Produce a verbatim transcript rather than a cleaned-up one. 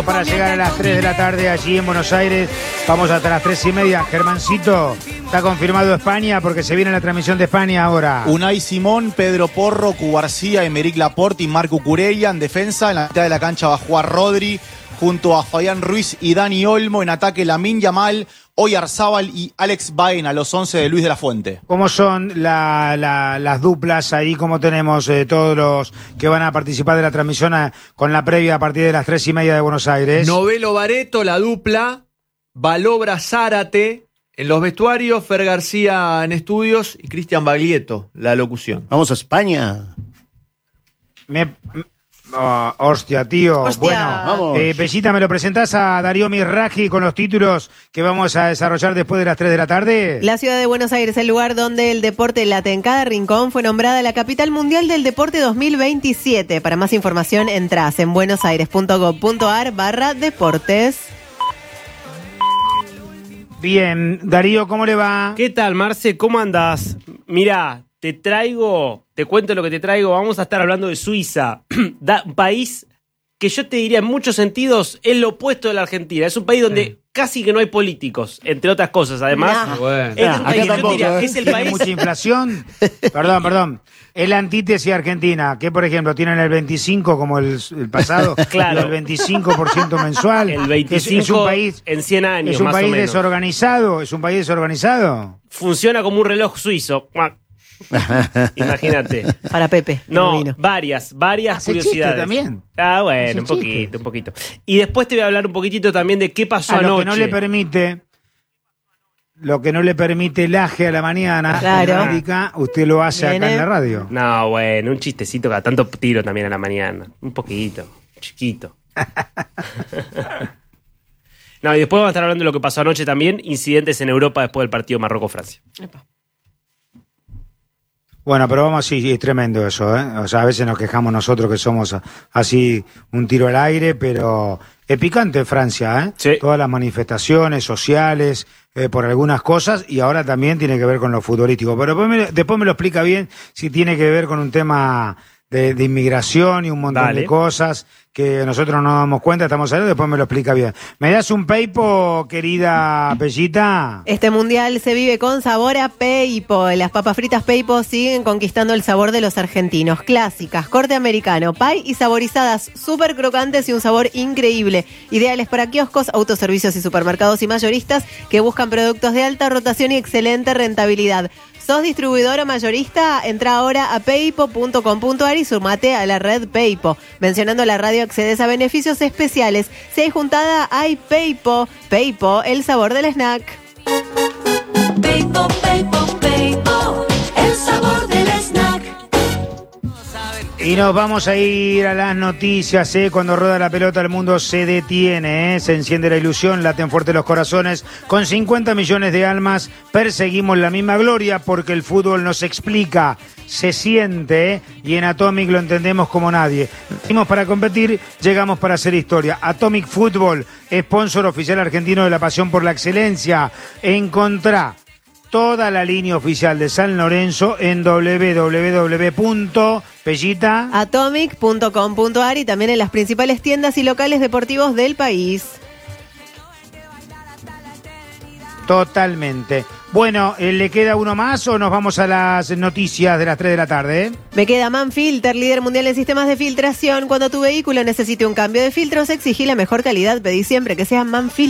Para llegar a las tres de la tarde allí en Buenos Aires, vamos hasta las tres y media. Germancito, está confirmado España porque se viene la transmisión de España ahora. Unai Simón, Pedro Porro, Cubarsía, Emerick Laporte y Marco Curella en defensa. En la mitad de la cancha va a jugar Rodri junto a Fabián Ruiz y Dani Olmo. En ataque Lamine Yamal, Oyarzábal y Alex Baena, los once de Luis de la Fuente. ¿Cómo son la, la, las duplas ahí? ¿Cómo tenemos eh, todos los que van a participar de la transmisión a, con la previa a partir de las tres y media de Buenos Aires? Novelo Bareto, la dupla. Balobra Zárate en los vestuarios, Fer García en estudios y Cristian Baglietto, la locución. Vamos a España. Me... Oh, hostia, tío. Hostia. Bueno, Vamos. eh, Pellita, ¿me lo presentás a Darío Mirraji con los títulos que vamos a desarrollar después de las tres de la tarde? La ciudad de Buenos Aires, el lugar donde el deporte late en cada rincón, fue nombrada la capital mundial del deporte dos mil veintisiete. Para más información, entrás en buenosaires.gov.ar barra deportes. Bien, Darío, ¿cómo le va? ¿Qué tal, Marce? ¿Cómo andás? Mirá, te traigo, te cuento lo que te traigo. Vamos a estar hablando de Suiza, da, un país que yo te diría en muchos sentidos es lo opuesto de la Argentina. Es un país donde sí. casi que no hay políticos, entre otras cosas. Además, Nah. Bueno. es, Nah, un acá país, yo tampoco, diría, ¿eh? es el Tiene país. mucha inflación. Perdón, perdón. Es la antítesis argentina, que por ejemplo tienen el veinticinco como el, el pasado, Claro. y el veinticinco por ciento mensual. El veinticinco es, es un país, en cien años, es un más país o menos. desorganizado, es un país desorganizado. Funciona como un reloj suizo. Imagínate. Para Pepe. No, vino. varias, varias Hace curiosidades. chiste también. Ah, bueno, Hace un chiste. poquito, un poquito. Y después te voy a hablar un poquitito también de qué pasó A lo anoche. que no le permite, lo que no le permite el aje a la mañana, Claro. en América, usted lo hace acá Viene. en la radio. No, bueno, un chistecito cada tanto tiro también a la mañana. Un poquito, chiquito. No, y después vamos a estar hablando de lo que pasó anoche también, incidentes en Europa después del partido Marruecos-Francia. Bueno, pero vamos así, es tremendo eso, ¿eh? O sea, a veces nos quejamos nosotros que somos así un tiro al aire, pero es picante Francia, ¿eh? Sí. Todas las manifestaciones sociales, eh, por algunas cosas, y ahora también tiene que ver con lo futbolístico. Pero después me, después me lo explica bien si tiene que ver con un tema de, de inmigración y un montón Dale. de cosas que nosotros no nos damos cuenta, estamos hablando, después me lo explica bien. ¿Me das un peipo, querida Pellita? Este mundial se vive con sabor a Peipo. Las papas fritas Peipo siguen conquistando el sabor de los argentinos. Clásicas, corte americano, pie y saborizadas, súper crocantes y un sabor increíble. Ideales para kioscos, autoservicios y supermercados y mayoristas que buscan productos de alta rotación y excelente rentabilidad. ¿Sos distribuidor o mayorista? Entra ahora a peipo punto com punto ar y sumate a la red Peipo. Mencionando la radio accedes a beneficios especiales. Si hay juntada, hay Peipo. Peipo, el sabor del snack. Peipo, Peipo, Peipo, el sabor del snack. Y nos vamos a ir a las noticias, ¿eh? Cuando rueda la pelota el mundo se detiene, ¿eh? Se enciende la ilusión, laten fuerte los corazones. Con cincuenta millones de almas perseguimos la misma gloria porque el fútbol nos explica, se siente, ¿eh? Y en Atomic lo entendemos como nadie. Venimos para competir, llegamos para hacer historia. Atomic Fútbol, sponsor oficial argentino de la pasión por la excelencia. Encontrá toda la línea oficial de San Lorenzo en doble u doble u doble u punto pellita atomic punto com punto ar y también en las principales tiendas y locales deportivos del país. Totalmente. Bueno, eh, ¿le queda uno más o nos vamos a las noticias de las tres de la tarde? ¿Eh? Me queda Manfilter, líder mundial en sistemas de filtración. Cuando tu vehículo necesite un cambio de filtros, exigí la mejor calidad. Pedí siempre que sea Manfilter.